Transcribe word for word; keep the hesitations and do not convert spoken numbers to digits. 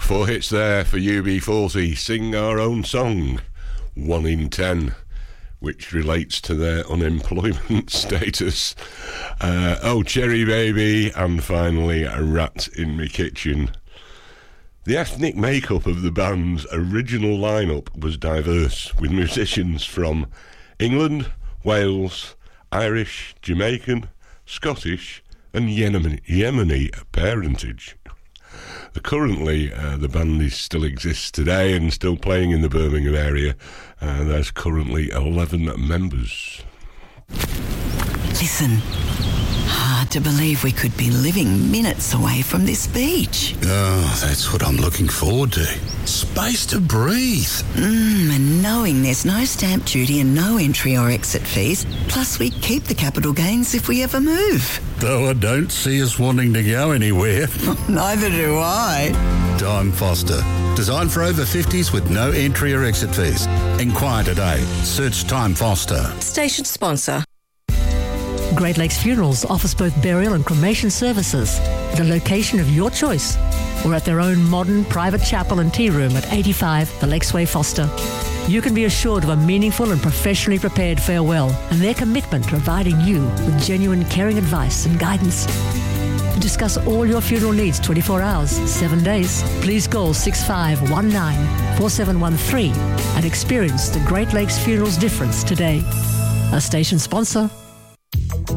Four hits there for U B forty. Sing Our Own Song, one in ten, which relates to their unemployment status. Uh, oh, Cherry Baby, and finally, A Rat in My Kitchen. The ethnic makeup of the band's original lineup was diverse, with musicians from England, Wales, Irish, Jamaican, Scottish, and Yemeni, Yemeni parentage. Currently, uh, the band is still exists today and still playing in the Birmingham area. Uh, there's currently eleven members. Listen, hard to believe we could be living minutes away from this beach. Oh, that's what I'm looking forward to. Space to breathe. Mmm, and knowing there's no stamp duty and no entry or exit fees, plus we keep the capital gains if we ever move. Though I don't see us wanting to go anywhere. Neither do I. Time Foster. Designed for over fifties with no entry or exit fees. Inquire today. Search Time Foster. Station sponsor. Great Lakes Funerals offers both burial and cremation services at a location of your choice or at their own modern private chapel and tea room at eighty-five The Lakesway Foster. You can be assured of a meaningful and professionally prepared farewell and their commitment to providing you with genuine caring advice and guidance. To discuss all your funeral needs twenty-four hours, seven days, please call six five one nine, four seven one three and experience the Great Lakes Funerals difference today. A station sponsor